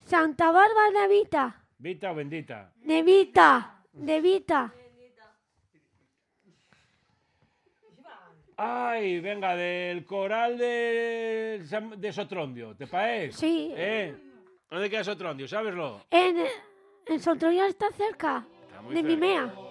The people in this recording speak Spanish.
Santa Bárbara Nevita. ¿Vita o bendita? Nevita. Nevita. Ay, venga, del coral de Sotrondio, ¿te parece? Sí. ¿Dónde queda Sotrondio? ¿Sabeslo? En Sotoria está cerca. Está muy De cerca. Mimea.